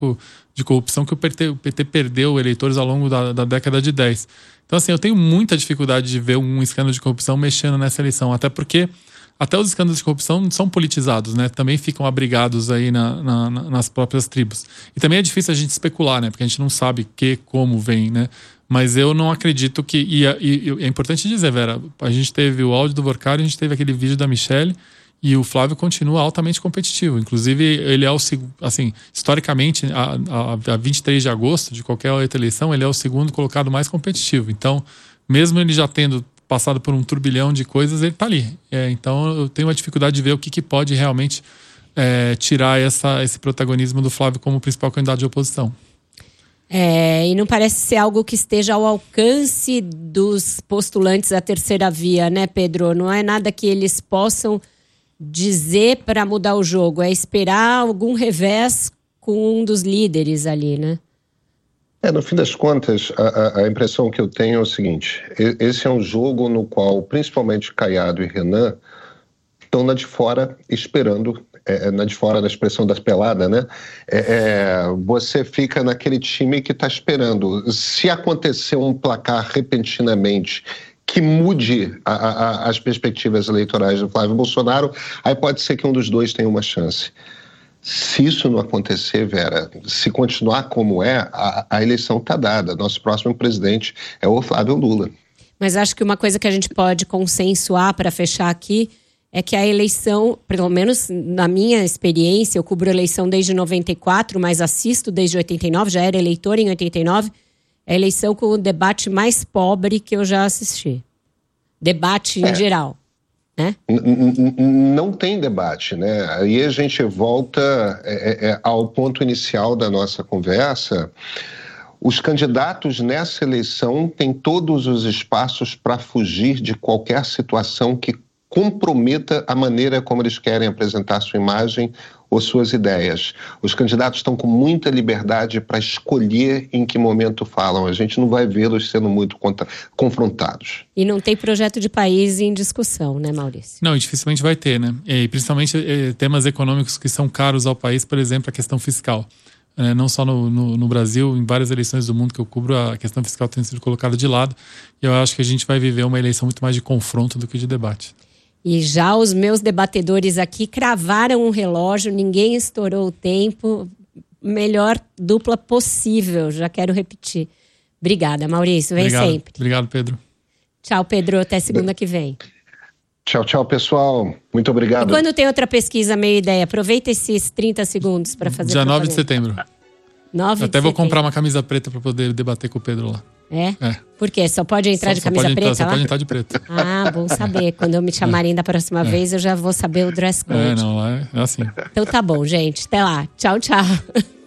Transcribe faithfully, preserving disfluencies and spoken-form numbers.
de corrupção que o P T, o P T perdeu eleitores ao longo da, da década de dez. Então, assim, eu tenho muita dificuldade de ver um escândalo de corrupção mexendo nessa eleição. Até porque até os escândalos de corrupção são politizados, né? Também ficam abrigados aí na, na, nas próprias tribos. E também é difícil a gente especular, né? Porque a gente não sabe que, como vem, né? Mas eu não acredito que... E, e, e é importante dizer, Vera, a gente teve o áudio do Vorkari, a gente teve aquele vídeo da Michelle, e o Flávio continua altamente competitivo. Inclusive, ele é o segundo... Assim, historicamente, a, a, a vinte e três de agosto de qualquer outra eleição, ele é o segundo colocado mais competitivo. Então, mesmo ele já tendo passado por um turbilhão de coisas, ele tá ali. É, então, eu tenho uma dificuldade de ver o que, que pode realmente é, tirar essa, esse protagonismo do Flávio como principal candidato de oposição. É, e não parece ser algo que esteja ao alcance dos postulantes à terceira via, né, Pedro? Não é nada que eles possam dizer para mudar o jogo. É esperar algum revés com um dos líderes ali, né? É, no fim das contas, a, a impressão que eu tenho é o seguinte. Esse é um jogo no qual, principalmente Caiado e Renan, estão na de fora esperando... É, na de fora da expressão das peladas, né? É, é, você fica naquele time que está esperando. Se acontecer um placar repentinamente que mude a, a, as perspectivas eleitorais do Flávio Bolsonaro, aí pode ser que um dos dois tenha uma chance. Se isso não acontecer, Vera, se continuar como é, a, a eleição está dada. Nosso próximo presidente é o Flávio Lula. Mas acho que uma coisa que a gente pode consensuar para fechar aqui é que a eleição, pelo menos na minha experiência, eu cubro eleição desde noventa e quatro, mas assisto desde oitenta e nove, já era eleitor em oitenta e nove, é a eleição com o debate mais pobre que eu já assisti. Debate em é. geral, né? Não tem debate, né? Aí a gente volta é, é, ao ponto inicial da nossa conversa. Os candidatos nessa eleição têm todos os espaços para fugir de qualquer situação que comprometa a maneira como eles querem apresentar sua imagem ou suas ideias. Os candidatos estão com muita liberdade para escolher em que momento falam. A gente não vai vê-los sendo muito contra, confrontados. E não tem projeto de país em discussão, né, Maurício? Não, e dificilmente vai ter, né? E principalmente eh, temas econômicos que são caros ao país, por exemplo, a questão fiscal. É, não só no, no, no Brasil, em várias eleições do mundo que eu cubro, a questão fiscal tem sido colocada de lado. E eu acho que a gente vai viver uma eleição muito mais de confronto do que de debate. E já os meus debatedores aqui cravaram um relógio, ninguém estourou o tempo. Melhor dupla possível, já quero repetir. Obrigada, Maurício, vem Obrigado. sempre. Obrigado, Pedro. Tchau, Pedro, até segunda que vem. Tchau, tchau, pessoal. Muito obrigado. E quando tem outra pesquisa, meia ideia, aproveita esses trinta segundos para fazer Dia nove de setembro. nove Até de vou setembro. comprar uma camisa preta para poder debater com o Pedro lá. É? É. Por quê? Só pode entrar Só- de só camisa pode entrar- preta só lá? pode entrar de preto. Ah, bom saber. Quando eu me chamarem da próxima vez, eu já vou saber o dress code. É, não, é, é assim. Então tá bom, gente. Até lá. Tchau, tchau.